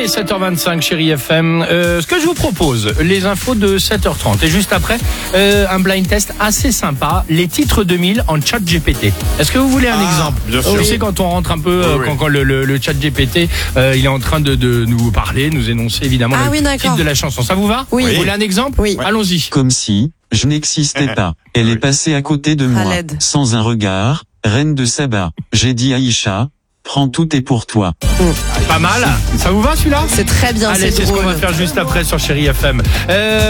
Allez, 7h25, chérie FM. Ce que je vous propose, les infos de 7h30. Et juste après, un blind test assez sympa. Les titres 2000 en chat GPT. Est-ce que vous voulez un exemple? Bien sûr. Tu sais, quand on rentre un peu, quand le chat GPT, il est en train de nous parler, nous énoncer évidemment le titre de la chanson. Ça vous va? Oui. Vous voulez un exemple? Oui. Allons-y. Comme si je n'existais pas. Elle est passée à côté de moi, Khaled. sans un regard, reine de Saba. J'ai dit Aïcha, prends tout est pour toi. Pas mal. Ça vous va celui-là? C'est très bien, Allez, c'est ce qu'on drôle. va faire juste après sur Chérie FM.